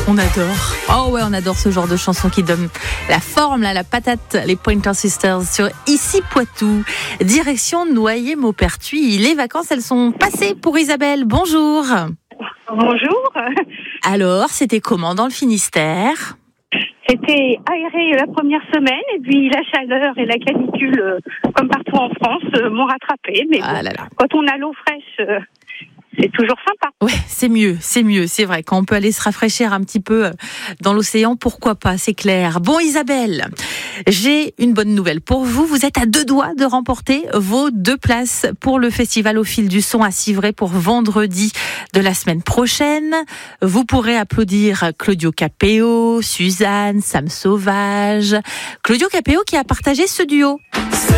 On adore. Oh ouais, on adore ce genre de chanson qui donne la forme, là, la patate, les Pointer Sisters sur Ici Poitou. Direction Noyer-Maupertuis. Les vacances, elles sont passées pour Isabelle. Bonjour. Bonjour. Alors, c'était comment dans le Finistère ? C'était aéré la première semaine et puis la chaleur et la canicule, comme partout en France, m'ont rattrapé. Mais bon, quand on a l'eau fraîche, c'est toujours sympa. Ouais, c'est mieux. C'est vrai. Quand on peut aller se rafraîchir un petit peu dans l'océan, pourquoi pas, c'est clair. Bon, Isabelle, j'ai une bonne nouvelle pour vous. Vous êtes à 2 doigts de remporter vos 2 places pour le festival Au Fil du Son à Civray pour vendredi de la semaine prochaine. Vous pourrez applaudir Claudio Capéo, Suzanne, Sam Sauvage. Claudio Capéo qui a partagé ce duo.